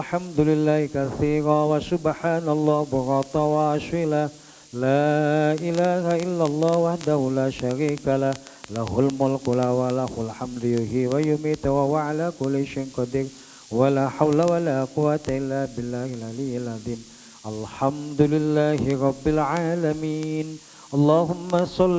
الحمد لله كثيرا وسبحان الله بكرة وأصيلا لا إله إلا الله وحده لا شريك له له الملك وله الحمد يحيي ويميت وهو على كل شيء قدير ولا حول ولا قوة إلا بالله العلي العظيم الحمد لله رب العالمين اللهم صل